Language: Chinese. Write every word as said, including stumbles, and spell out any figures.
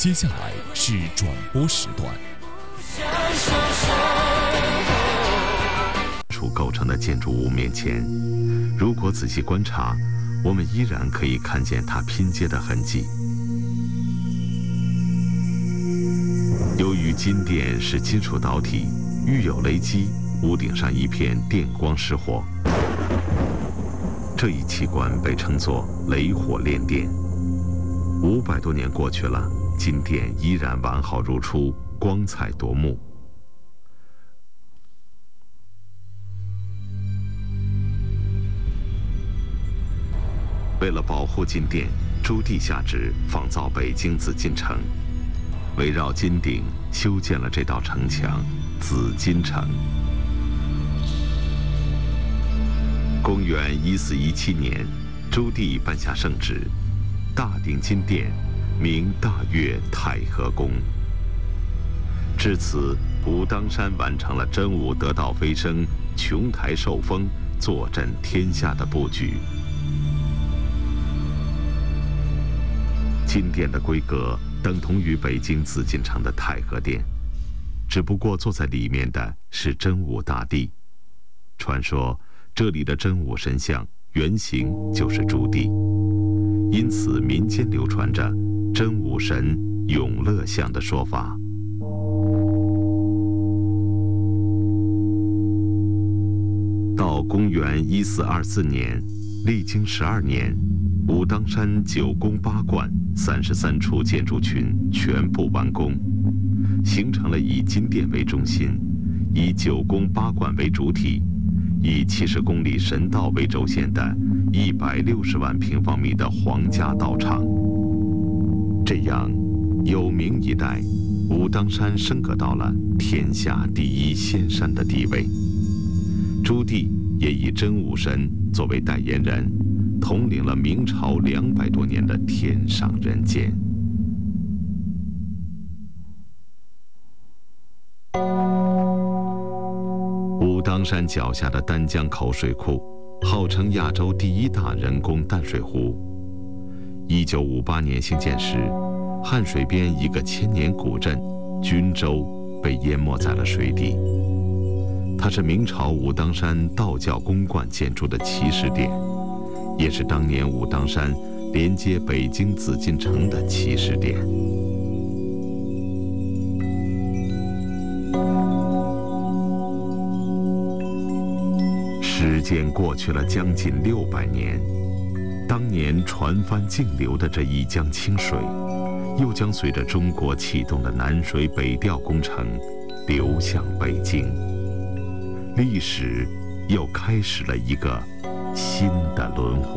接下来是转播时段。 处构成的建筑物面前，如果仔细观察，我们依然可以看见它拼接的痕迹。由于金殿是金属导体，遇有雷击，屋顶上一片电光石火。这一器官被称作雷火炼殿。五百多年过去了，金殿依然完好如初，光彩夺目。为了保护金殿，朱棣下旨仿造北京紫禁城，围绕金顶修建了这道城墙——紫禁城。公元一四一七年，朱棣颁下圣旨，大定金殿名大悦太和宫。至此，武当山完成了真武得道飞升、琼台受封、坐镇天下的布局。金殿的规格等同于北京紫禁城的太和殿，只不过坐在里面的是真武大帝。传说这里的真武神像原型就是朱棣，因此民间流传着真武神永乐像的说法。到公元一四二四年，历经十二年，武当山九宫八观三十三处建筑群全部完工，形成了以金殿为中心，以九宫八观为主体，以七十公里神道为轴线的一百六十万平方米的皇家道场。这样，有名一代，武当山升格到了天下第一仙山的地位。朱棣也以真武神作为代言人，统领了明朝两百多年的天上人间。武当山脚下的丹江口水库，号称亚洲第一大人工淡水湖。一九五八年兴建时，汉水边一个千年古镇均州被淹没在了水底。它是明朝武当山道教宫观建筑的起始点，也是当年武当山连接北京紫禁城的起始点。时间过去了将近六百年，当年船帆竞流的这一江清水，又将随着中国启动的南水北调工程流向北京。历史又开始了一个新的轮回。